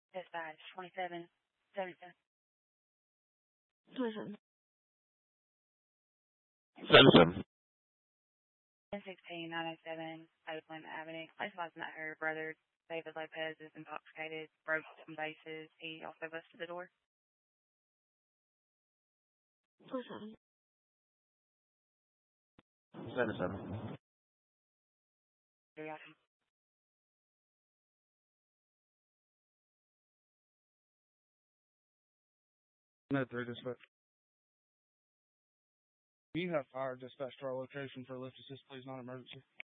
Dispatch 2777. 27. 77. 1016 Oakland Avenue. Specializing that her brother, David Lopez, is intoxicated, broke some vases. He also busted the door. 27. 77. No, 3 dispatch. You have fire dispatch to our location for a lift assist, please, not emergency.